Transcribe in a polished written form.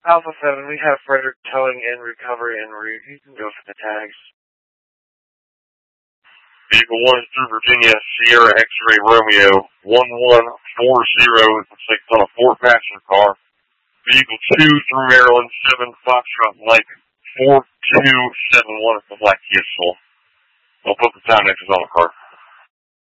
Alpha 7, we have Frederick towing in recovery en route. You can go for the tags. Vehicle 1 is through Virginia, Sierra X-Ray Romeo, 1140, looks like it's on a 4-passenger car. Vehicle 2 through Maryland, 7 Foxtrot Mike, 4271 is the Black Kia Soul. I'll put the time next on the car.